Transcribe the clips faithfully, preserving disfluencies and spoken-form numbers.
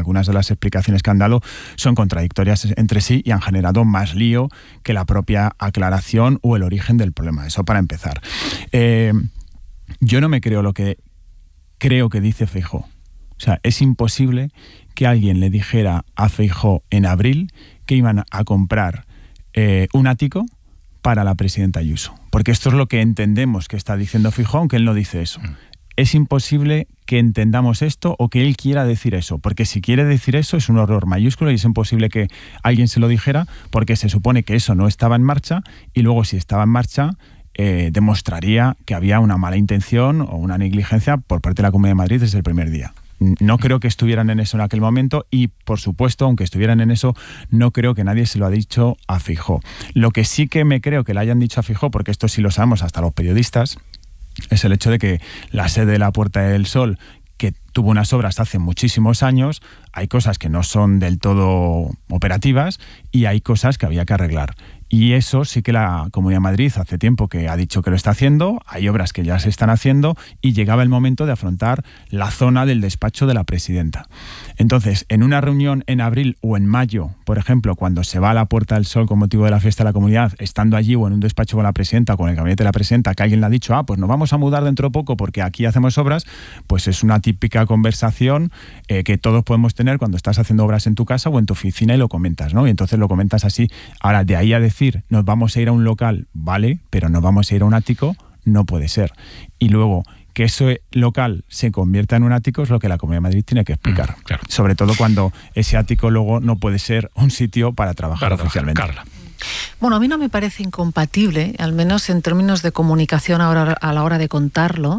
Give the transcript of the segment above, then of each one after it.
algunas de las explicaciones que han dado son contradictorias entre sí y han generado más lío que la propia aclaración o el origen del problema. Eso para empezar. Eh, yo no me creo lo que creo que dice Feijóo. O sea, es imposible que alguien le dijera a Feijóo en abril que iban a comprar eh, un ático para la presidenta Ayuso. Porque esto es lo que entendemos que está diciendo Feijóo, aunque él no dice eso. Mm. Es imposible que entendamos esto o que él quiera decir eso, porque si quiere decir eso es un error mayúsculo y es imposible que alguien se lo dijera, porque se supone que eso no estaba en marcha y luego si estaba en marcha eh, demostraría que había una mala intención o una negligencia por parte de la Comunidad de Madrid desde el primer día. No creo que estuvieran en eso en aquel momento y, por supuesto, aunque estuvieran en eso, no creo que nadie se lo ha dicho a Feijóo. Lo que sí que me creo que le hayan dicho a Feijóo, porque esto sí lo sabemos hasta los periodistas, es el hecho de que la sede de la Puerta del Sol, que tuvo unas obras hace muchísimos años, hay cosas que no son del todo operativas y hay cosas que había que arreglar. Y eso sí que la Comunidad de Madrid hace tiempo que ha dicho que lo está haciendo, hay obras que ya se están haciendo y llegaba el momento de afrontar la zona del despacho de la presidenta. Entonces, en una reunión en abril o en mayo, por ejemplo, cuando se va a la Puerta del Sol con motivo de la fiesta de la comunidad, estando allí o en un despacho con la presidenta o con el gabinete de la presidenta, que alguien le ha dicho, ah, pues nos vamos a mudar dentro de poco porque aquí hacemos obras, pues es una típica conversación eh, que todos podemos tener cuando estás haciendo obras en tu casa o en tu oficina y lo comentas, ¿no? Y entonces lo comentas así. Ahora, de ahí a decir, nos vamos a ir a un local, vale, pero nos vamos a ir a un ático, no puede ser. Y luego, que ese local se convierta en un ático es lo que la Comunidad de Madrid tiene que explicar. Mm, claro. Sobre todo cuando ese ático luego no puede ser un sitio para trabajar para oficialmente. Carla. Bueno, a mí no me parece incompatible, al menos en términos de comunicación ahora a la hora de contarlo,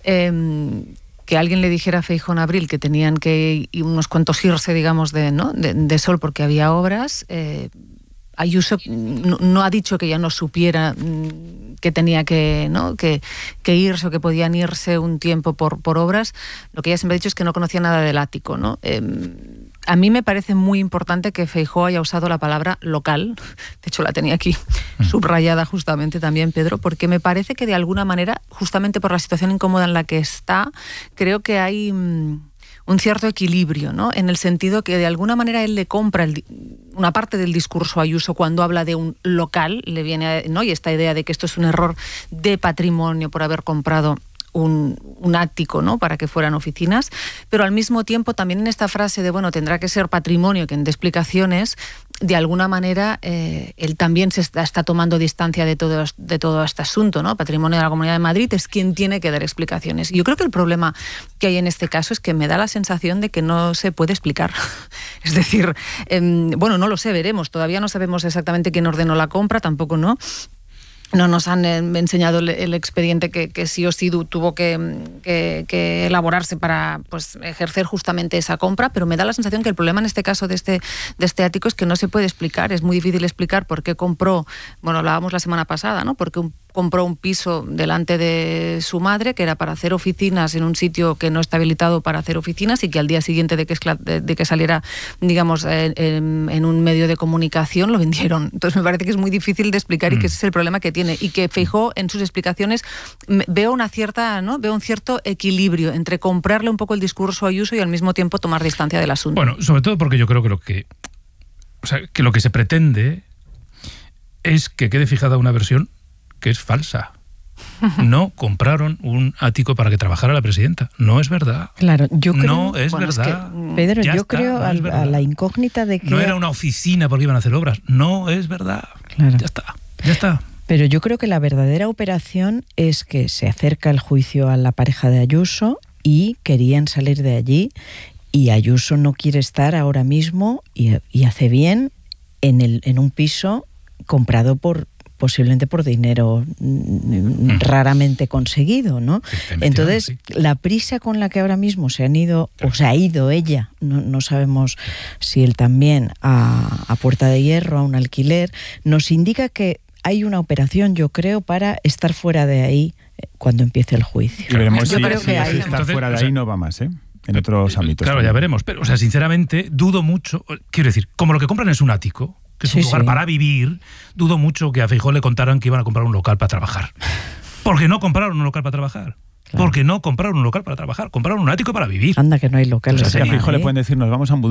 eh, que alguien le dijera a Feijóo en abril que tenían que ir unos cuantos irse, digamos, de, ¿no? de, de Sol porque había obras. Eh, Ayuso no, no ha dicho que ya no supiera que tenía que, ¿no? que, que irse o que podían irse un tiempo por, por obras. Lo que ella siempre ha dicho es que no conocía nada del ático, ¿no? Eh, a mí me parece muy importante que Feijóo haya usado la palabra local. De hecho, la tenía aquí subrayada justamente también, Pedro, porque me parece que de alguna manera, justamente por la situación incómoda en la que está, creo que hay Mmm, un cierto equilibrio, ¿no? En el sentido que de alguna manera él le compra el, una parte del discurso a Ayuso cuando habla de un local, le viene, ¿no? Y esta idea de que esto es un error de patrimonio por haber comprado un, un ático, ¿no? Para que fueran oficinas, pero al mismo tiempo también en esta frase de, bueno, tendrá que ser patrimonio que en de explicaciones, de alguna manera eh, él también se está, está tomando distancia de todo, de todo este asunto, ¿no? Patrimonio de la Comunidad de Madrid es quien tiene que dar explicaciones. Y yo creo que el problema que hay en este caso es que me da la sensación de que no se puede explicar. Es decir, eh, bueno, no lo sé, veremos. Todavía no sabemos exactamente quién ordenó la compra, tampoco, ¿no? No nos han eh, enseñado el, el expediente que, que sí o sí tuvo que, que, que elaborarse para pues, ejercer justamente esa compra, pero me da la sensación que el problema en este caso de este, de este ático es que no se puede explicar, es muy difícil explicar por qué compró, bueno, hablábamos la semana pasada, ¿no? Porque un compró un piso delante de su madre que era para hacer oficinas en un sitio que no está habilitado para hacer oficinas y que al día siguiente de que, de, de que saliera, digamos, en, en, en un medio de comunicación lo vendieron. Entonces me parece que es muy difícil de explicar mm. y que ese es el problema que tiene y que Feijóo en sus explicaciones veo una cierta, ¿no? Veo un cierto equilibrio entre comprarle un poco el discurso a Ayuso y al mismo tiempo tomar distancia del asunto. Bueno, sobre todo porque yo creo que lo que, o sea, que lo que se pretende es que quede fijada una versión que es falsa. No compraron un ático para que trabajara la presidenta. No es verdad. Claro, yo creo... No es bueno, verdad. Es que, Pedro, ya yo está, creo no al, a la incógnita de que... No era una oficina porque iban a hacer obras. No es verdad. Claro. Ya está. Ya está. Pero yo creo que la verdadera operación es que se acerca el juicio a la pareja de Ayuso y querían salir de allí y Ayuso no quiere estar ahora mismo y, y hace bien en, el, en un piso comprado por posiblemente por dinero mm. raramente conseguido, ¿no? Entonces, sí. La prisa con la que ahora mismo se han ido, claro. o se ha ido ella, no, no sabemos si él también, a, a Puerta de Hierro, a un alquiler, nos indica que hay una operación, yo creo, para estar fuera de ahí cuando empiece el juicio. Y veremos yo si, creo si, que si hay... estar fuera de ahí no va más, ¿eh? En otros ámbitos. Claro, también. Ya veremos. Pero, o sea, sinceramente, dudo mucho. Quiero decir, como lo que compran es un ático, que es sí, un lugar sí. para vivir, dudo mucho que a Feijóo le contaran que iban a comprar un local para trabajar. Porque no compraron un local para trabajar. Claro. Porque no compraron un local para trabajar, compraron un ático para vivir. Anda que no hay locales. O sea, a Feijóo ¿eh? le pueden decir, nos vamos a mudar